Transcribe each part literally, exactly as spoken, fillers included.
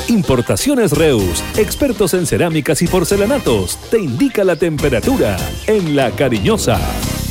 Importaciones Reus, expertos en cerámicas y porcelanatos, te indica la temperatura en La Cariñosa.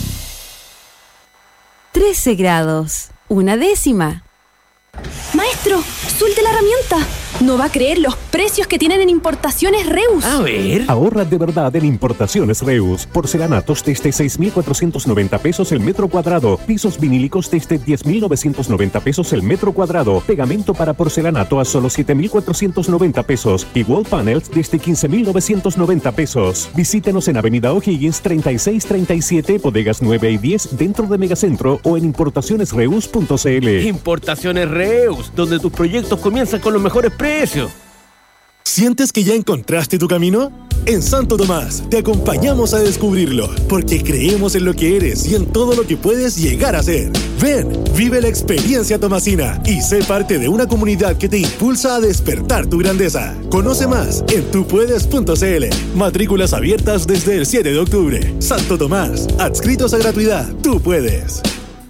trece grados, una décima. Maestro, suelte la herramienta. No va a creer los precios que tienen en Importaciones Reus. A ver. Ahorra de verdad en Importaciones Reus. Porcelanatos desde seis mil cuatrocientos noventa pesos el metro cuadrado. Pisos vinílicos desde diez mil novecientos noventa pesos el metro cuadrado. Pegamento para porcelanato a solo siete mil cuatrocientos noventa pesos. Y wall panels desde quince mil novecientos noventa pesos. Visítenos en Avenida O'Higgins treinta y seis treinta y siete, bodegas nueve y diez dentro de Megacentro o en importaciones reus punto c l. Importaciones Reus, donde tus proyectos comienzan con los mejores precios. ¿Sientes que ya encontraste tu camino? En Santo Tomás te acompañamos a descubrirlo, porque creemos en lo que eres y en todo lo que puedes llegar a ser. Ven, vive la experiencia tomasina y sé parte de una comunidad que te impulsa a despertar tu grandeza. Conoce más en tu puedes punto c l. Matrículas abiertas desde el siete de octubre. Santo Tomás, adscritos a gratuidad. Tú puedes.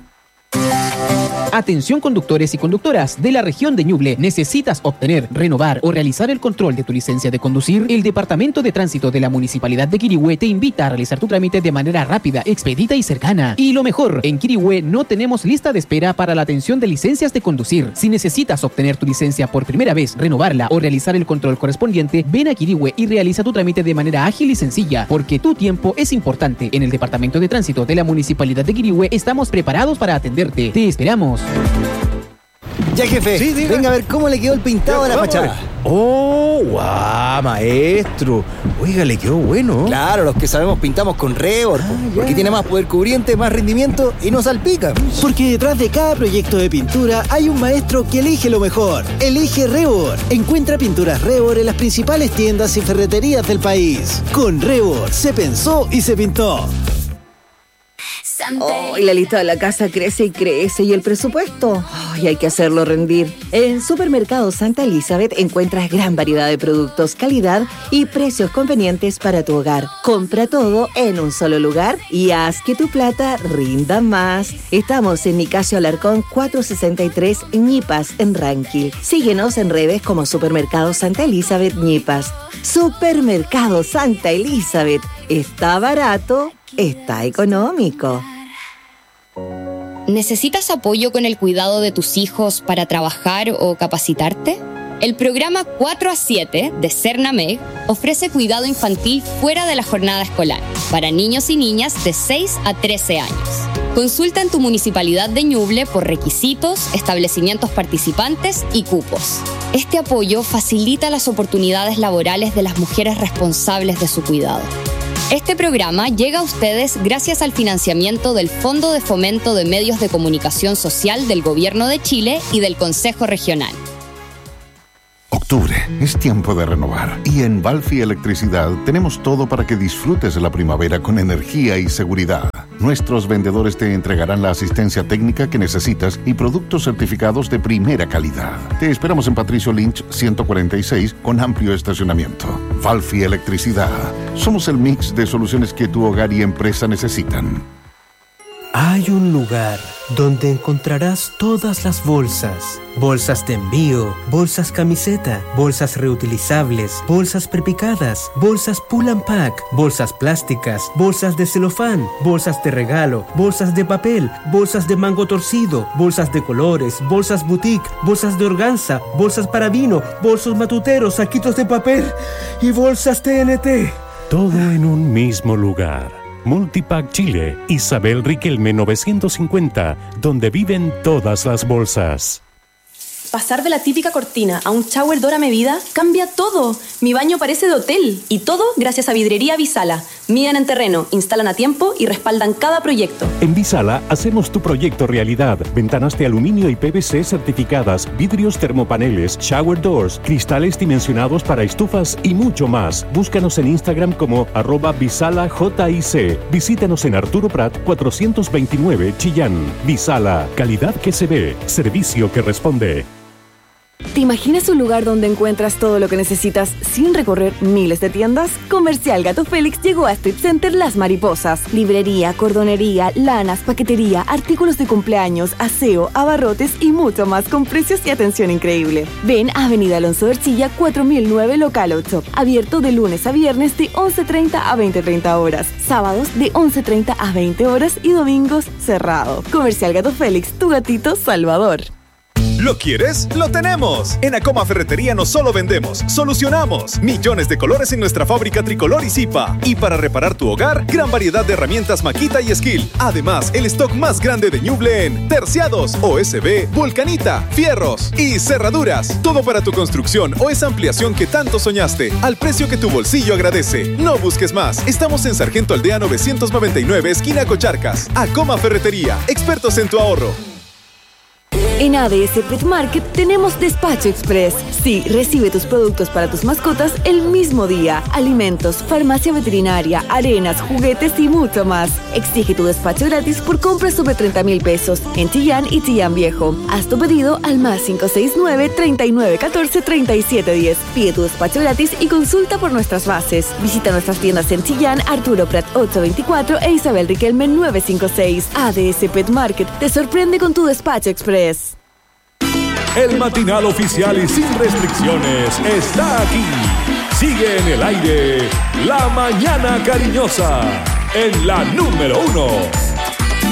Atención conductores y conductoras de la región de Ñuble. ¿Necesitas obtener, renovar o realizar el control de tu licencia de conducir? El Departamento de Tránsito de la Municipalidad de Quirihue te invita a realizar tu trámite de manera rápida, expedita y cercana. Y lo mejor, en Quirihue no tenemos lista de espera para la atención de licencias de conducir. Si necesitas obtener tu licencia por primera vez, renovarla o realizar el control correspondiente, ven a Quirihue y realiza tu trámite de manera ágil y sencilla, porque tu tiempo es importante. En el Departamento de Tránsito de la Municipalidad de Quirihue estamos preparados para atenderte. Te esperamos. Ya, jefe, sí, venga a ver cómo le quedó el pintado a la fachada. ¡Oh, guau, maestro! Oiga, le quedó bueno. Claro, los que sabemos pintamos con Rebord, ah, porque tiene más poder cubriente, más rendimiento y no salpica. Porque detrás de cada proyecto de pintura hay un maestro que elige lo mejor. Elige Rebord. Encuentra pinturas Rebord en las principales tiendas y ferreterías del país. Con Rebord se pensó y se pintó. Oh, y la lista de la casa crece y crece. ¿Y el presupuesto? Oh, y hay que hacerlo rendir. En Supermercado Santa Elizabeth encuentras gran variedad de productos, calidad y precios convenientes para tu hogar. Compra todo en un solo lugar y haz que tu plata rinda más. Estamos en Nicasio Alarcón cuatrocientos sesenta y tres Ñipas, en Ranquil. Síguenos en redes como Supermercado Santa Elizabeth Ñipas. Supermercado Santa Elizabeth. Está barato, está económico. ¿Necesitas apoyo con el cuidado de tus hijos para trabajar o capacitarte? El programa cuatro a siete de Cernameg ofrece cuidado infantil fuera de la jornada escolar para niños y niñas de seis a trece años. Consulta en tu municipalidad de Ñuble por requisitos, establecimientos participantes y cupos. Este apoyo facilita las oportunidades laborales de las mujeres responsables de su cuidado. Este programa llega a ustedes gracias al financiamiento del Fondo de Fomento de Medios de Comunicación Social del Gobierno de Chile y del Consejo Regional. Octubre, es tiempo de renovar. Y en Valfi Electricidad tenemos todo para que disfrutes de la primavera con energía y seguridad. Nuestros vendedores te entregarán la asistencia técnica que necesitas y productos certificados de primera calidad. Te esperamos en Patricio Lynch ciento cuarenta y seis con amplio estacionamiento. Valfi Electricidad. Somos el mix de soluciones que tu hogar y empresa necesitan. Hay un lugar donde encontrarás todas las bolsas. Bolsas de envío, bolsas camiseta, bolsas reutilizables, bolsas prepicadas, bolsas pull and pack, bolsas plásticas, bolsas de celofán, bolsas de regalo, bolsas de papel, bolsas de mango torcido, bolsas de colores, bolsas boutique, bolsas de organza, bolsas para vino, bolsos matuteros, saquitos de papel y bolsas T N T. Todo en un mismo lugar. Multipack Chile, Isabel Riquelme novecientos cincuenta, donde viven todas las bolsas. Pasar de la típica cortina a un shower Dora Medida cambia todo. Mi baño parece de hotel. Y todo gracias a Vidrería Visala. Miden en terreno, instalan a tiempo y respaldan cada proyecto. En Visala hacemos tu proyecto realidad. Ventanas de aluminio y P V C certificadas, vidrios termopaneles, shower doors, cristales dimensionados para estufas y mucho más. Búscanos en Instagram como arroba Visala J I C. Visítanos en Arturo Prat cuatrocientos veintinueve Chillán. Visala, calidad que se ve, servicio que responde. ¿Te imaginas un lugar donde encuentras todo lo que necesitas sin recorrer miles de tiendas? Comercial Gato Félix llegó a Strip Center Las Mariposas. Librería, cordonería, lanas, paquetería, artículos de cumpleaños, aseo, abarrotes y mucho más con precios y atención increíble. Ven a Avenida Alonso Berchilla cuatro mil nueve Local ocho. Abierto de lunes a viernes de once treinta a veinte treinta horas. Sábados de once treinta a veinte horas y domingos cerrado. Comercial Gato Félix, tu gatito salvador. ¿Lo quieres? ¡Lo tenemos! En Acoma Ferretería no solo vendemos, solucionamos. Millones de colores en nuestra fábrica Tricolor y Zipa. Y para reparar tu hogar, gran variedad de herramientas Makita y Skill. Además, el stock más grande de Ñuble en terciados, O S B, Vulcanita, fierros y cerraduras. Todo para tu construcción o esa ampliación que tanto soñaste, al precio que tu bolsillo agradece. No busques más. Estamos en Sargento Aldea novecientos noventa y nueve, esquina Cocharcas. Acoma Ferretería, expertos en tu ahorro. En A D S Pet Market tenemos Despacho Express. Sí, recibe tus productos para tus mascotas el mismo día. Alimentos, farmacia veterinaria, arenas, juguetes y mucho más. Exige tu despacho gratis por compras sobre treinta mil pesos en Chillán y Chillán Viejo. Haz tu pedido al más cinco seis nueve, treinta y nueve catorce, treinta y siete diez. Pide tu despacho gratis y consulta por nuestras bases. Visita nuestras tiendas en Chillán, Arturo Prat ochocientos veinticuatro e Isabel Riquelme novecientos cincuenta y seis. A D S Pet Market te sorprende con tu Despacho Express. El matinal oficial y sin restricciones está aquí. Sigue en el aire La Mañana Cariñosa en la número uno.